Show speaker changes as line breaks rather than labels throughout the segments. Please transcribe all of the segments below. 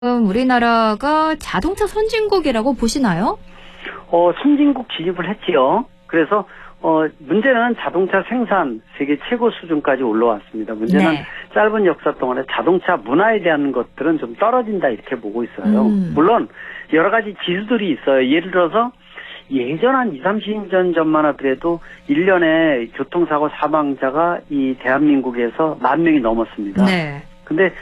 우리나라가 자동차 선진국이라고 보시나요?
선진국 진입을 했지요. 그래서 문제는 자동차 생산 세계 최고 수준까지 올라왔습니다. 문제는
네.
짧은 역사 동안에 자동차 문화에 대한 것들은 좀 떨어진다 이렇게 보고 있어요. 물론 여러 가지 지수들이 있어요. 예를 들어서 예전 한 20, 30년 전만 하더라도 1년에 교통사고 사망자가 이 대한민국에서 10,000명이 넘었습니다.
네.
근데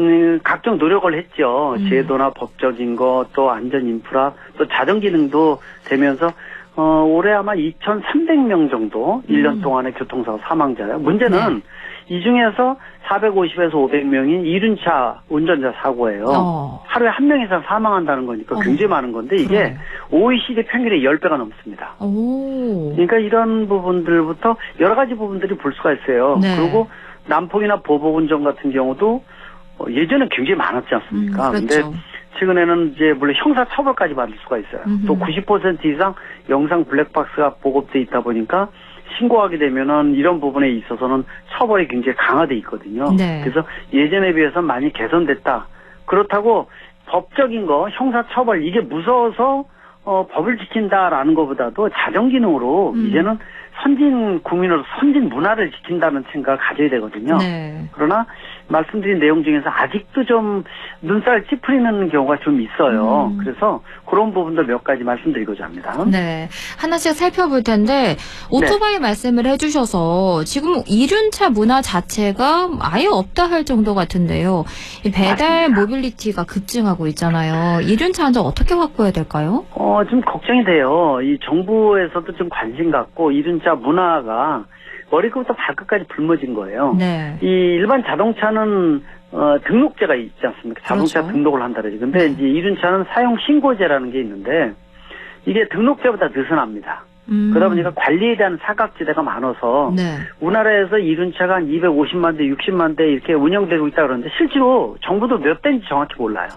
각종 노력을 했죠. 제도나 법적인 것, 또 안전 인프라, 또 자정 기능도 되면서 올해 아마 2,300명 정도 1년 동안의 교통사고 사망자예요. 문제는 이 중에서 450에서 500명이 이륜차 운전자 사고예요. 하루에 한 명 이상 사망한다는 거니까 굉장히 많은 건데 이게 OECD 평균의 10배가 넘습니다. 그러니까 이런 부분들부터 여러 가지 부분들이 볼 수가 있어요.
네.
그리고 난폭이나 보복운전 같은 경우도 예전에 굉장히 많았지 않습니까?
그렇죠.
근데 최근에는 이제 물론 형사 처벌까지 받을 수가 있어요. 또 90% 이상 영상 블랙박스가 보급돼 있다 보니까 신고하게 되면은 이런 부분에 있어서는 처벌이 굉장히 강화돼 있거든요.
네.
그래서 예전에 비해서 많이 개선됐다. 그렇다고 법적인 거, 형사 처벌 이게 무서워서 법을 지킨다라는 것보다도 자정 기능으로 이제는 선진 국민으로 선진 문화를 지킨다는 생각을 가져야 되거든요.
네.
그러나 말씀드린 내용 중에서 아직도 좀 눈살 찌푸리는 경우가 좀 있어요. 그래서 그런 부분도 몇 가지 말씀드리고자 합니다.
네. 하나씩 살펴볼 텐데 오토바이 말씀을 해주셔서 지금 이륜차 문화 자체가 아예 없다 할 정도 같은데요. 이 배달
맞습니다.
모빌리티가 급증하고 있잖아요. 이륜차 안전 어떻게 확보해야 될까요?
좀 걱정이 돼요. 이 정부에서도 좀 관심 갖고 이륜차 문화가 머리끝부터 발끝까지 굶어진 거예요.
네.
이 일반 자동차는 등록제가 있지 않습니까? 자동차
그렇죠.
등록을 한다 그러죠. 근데 이제 이륜차는 사용 신고제라는 게 있는데 이게 등록제보다 느슨합니다. 그러다 보니까 관리에 대한 사각지대가 많아서
네.
우리나라에서 이륜차가 한 250만 대, 60만 대 이렇게 운영되고 있다 그러는데 실제로 정부도 몇 대인지 정확히 몰라요.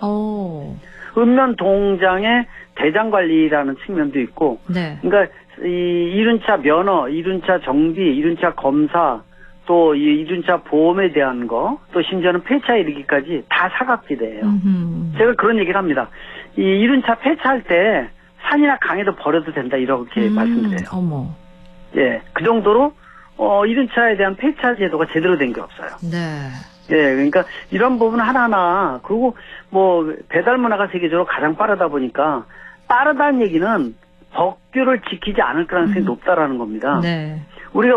읍면 동장의 대장 관리라는 측면도 있고,
네.
그러니까 이 이륜차 면허, 이륜차 정비, 이륜차 검사, 또 이 이륜차 보험에 대한 거, 또 심지어는 폐차에 이르기까지 다 사각지대예요. 제가 그런 얘기를 합니다. 이 이륜차 폐차할 때 산이나 강에도 버려도 된다 이렇게 말씀드려요.
어머.
예, 그 정도로 이륜차에 대한 폐차 제도가 제대로 된 게 없어요.
네.
예, 그러니까 이런 부분 하나하나, 그리고 뭐 배달 문화가 세계적으로 가장 빠르다 보니까 빠르다는 얘기는 법규를 지키지 않을 가능성이 높다라는 겁니다.
네.
우리가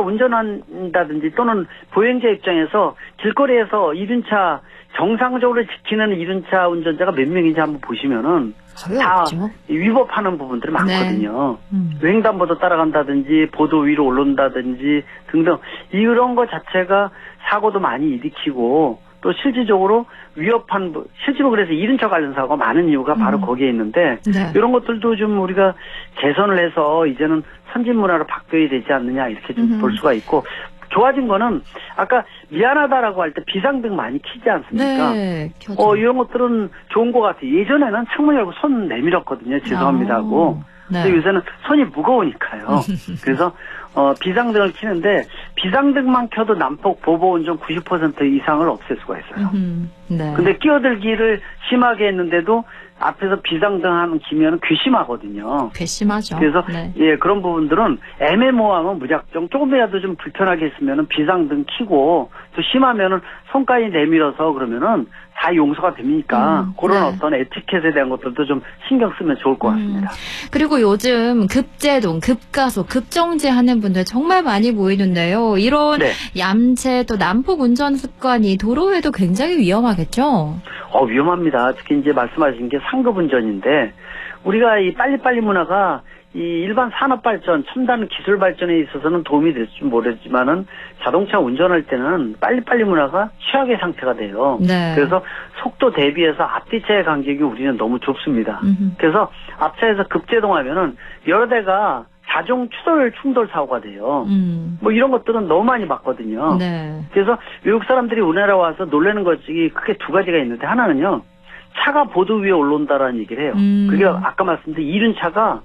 운전한다든지 또는 보행자 입장에서 길거리에서 이륜차 정상적으로 지키는 이륜차 운전자가 몇 명인지 한번 보시면은 다
없죠.
위법하는 부분들이 많거든요.
네.
횡단보도 따라간다든지 보도 위로 오른다든지 등등 이런 것 자체가 사고도 많이 일으키고 또 실질적으로 위협한 실제로 그래서 이륜차 관련 사고가 많은 이유가 바로 거기에 있는데
네.
이런 것들도 좀 우리가 개선을 해서 이제는 선진 문화로 바뀌어야 되지 않느냐 이렇게 좀 볼 수가 있고 좋아진 거는 아까 미안하다라고 할 때 비상등 많이 켜지 않습니까?
네. 켜죠.
이런 것들은 좋은 것 같아요. 예전에는 창문 열고 손 내밀었거든요. 죄송합니다 하고.
네.
근데 요새는 손이 무거우니까요. 그래서 비상등을 켜는데 비상등만 켜도 난폭 보복운전 90% 이상을 없앨 수가 있어요.
네.
근데 끼어들기를 심하게 했는데도 앞에서 비상등 하는 기면은 괘씸하거든요.
괘씸하죠.
그래서
네.
예, 그런 부분들은 애매모호하면 무작정 조금이라도 좀 불편하게 했으면은 비상등 켜고 또 심하면은 손까지 내밀어서 그러면은 다 용서가 됩니까? 그런
네.
어떤 에티켓에 대한 것들도 좀 신경 쓰면 좋을 것 같습니다.
그리고 요즘 급제동, 급가속, 급정지하는 분들 정말 많이 보이는데요. 이런
네.
얌체 또 난폭 운전 습관이 도로에도 굉장히 위험하겠죠?
위험합니다. 특히 이제 말씀하신 게 상급 운전인데 우리가 이 빨리빨리 문화가 이 일반 산업 발전, 첨단 기술 발전에 있어서는 도움이 될지 모르지만은 자동차 운전할 때는 빨리빨리 문화가 최악의 상태가 돼요.
네.
그래서 속도 대비해서 앞뒤차의 간격이 우리는 너무 좁습니다. 그래서 앞차에서 급제동하면은 여러 대가 자동 추돌 충돌 사고가 돼요. 뭐 이런 것들은 너무 많이 봤거든요.
네.
그래서 외국 사람들이 우리나라 와서 놀라는 것이 크게 두 가지가 있는데 하나는요. 차가 보도 위에 올라온다라는 얘기를 해요. 그게 아까 말씀드린 이륜차가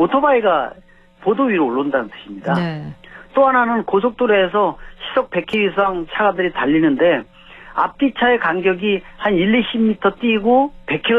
오토바이가 보도 위로 올라온다는 뜻입니다.
네.
또 하나는 고속도로에서 시속 100km 이상 차들이 달리는데 앞뒤 차의 간격이 한 1, 20m 뛰고 100km